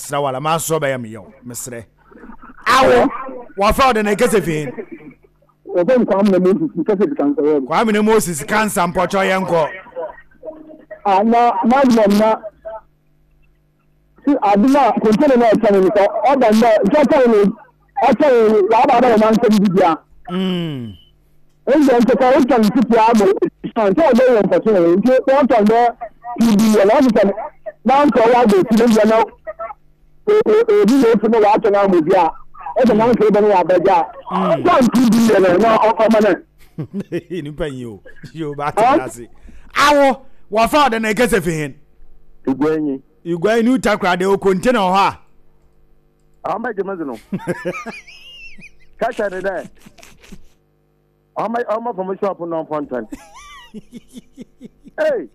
mesra wala ma so be yam yo mesre awo wa fa de na kesefin Oben Kwame Moses kese bikanso. Kwame Moses cancer mpocho yenko Na aduma kontene na channel ko oda na channel wa ba da man se bibia nje ko o tan ti amo so o le yon person nje o tan do ti la ni na ko wa do ti le na di le fun wa tan amo bia e da na ko ba ni abaja so ti na o ma na ni pan yo ba ta asi awo wa fa de na kesefin Igwe ni utakra de o container ho a. Amba jemazino. Kacha de there. Amba from shop no fontan. Hey.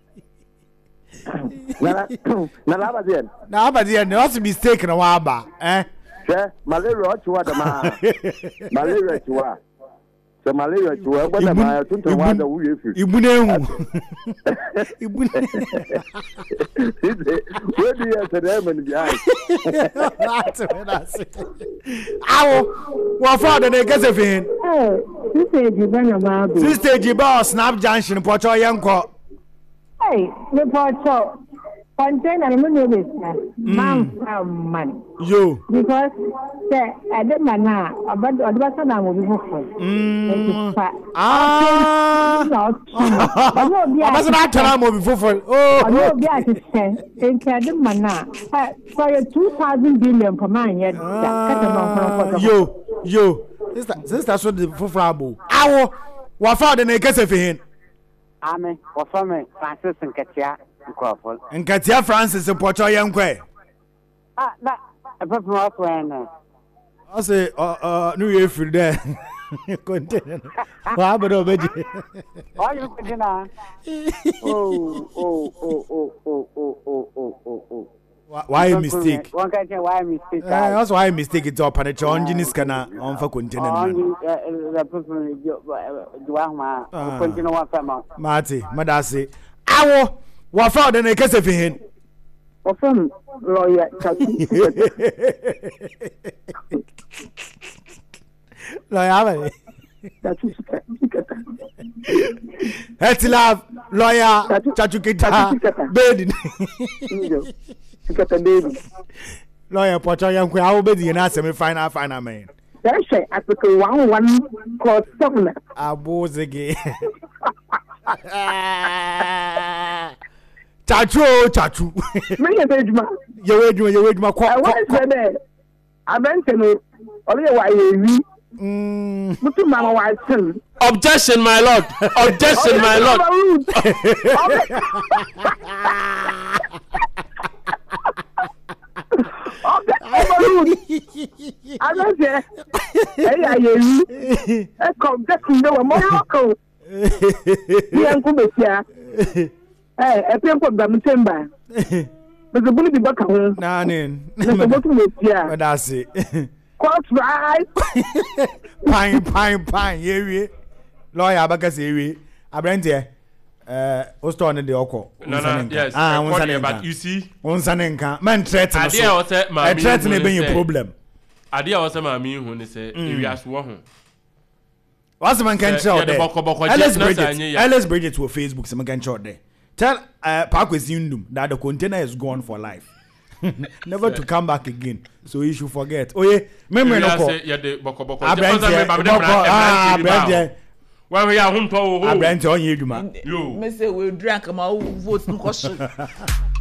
Na abadien. Na abadien, no was mistake na wa ba, eh? Malaria ochiwa da ma. Malaria chiwa. So malaria chiwa gbada ma tuntu wa da wuye fi. Ibune hu. Ibune. Where do you say them and behind? Awo, wa father na kesefin. Sister Jiba na ba. Sister Jiba Snap Junction Pocho yenko. Hey, me Pocho. Container no no business. Man. Yo. Because I don't know about the person I will be for. But not tell me before. Oh, no, be at in Kadamana. For 2,000 billion per man yet. Yo. Sister so the fufrabo. Awo, wa father na kesefin. Ame, wa fame Francis Nkatia. Nkatia Francis Pocho yenkwe. Na papa ma friend. I say new year free there. Container. Wa abado beji. Why you container? Oh. Why mistake? One can say why mistake. That's why mistake it up and it's on Jinis kana on for container. The person you are ma container one fama. Mati, madasi. Awo wa fa de na kesefin. Ofem lawyer Chatu. Lawyer Chatu. Hetlove lawyer Chatu Kita. Bedi. Sikata baby. Lawyer Pocho yankwe how bedi na semi final man. That's it. I took 1 called Sumner. Abozege. Chachu. Me edema. Your edema kwa. I want to say that. I meant to know. Only why you Mutu mama wa sin. Objection, my lord. Objection, my lord. I don't say. Hey, I you. I come just to know more local. Yanku besia. I pay for Bamtemba. But the bully be back home. Nanin. But that's it. Quite right. Pine, yewe. Lawyer Abakas yewe. Abrante. Osto on the oko. Yes. But you see, Onsanenka. Man threaten. Idea was a threaten being a problem. Idea was a mammy who say, we ask one. What's the man can show there? Let's bring it to a Facebook. Some can show there. Tell Parkway Zindum that the container is gone for life. Never to come back again. So you should forget. Oh yeah, memory no call. When we are home to Abrante on you, man. You. Me say we drink my vote.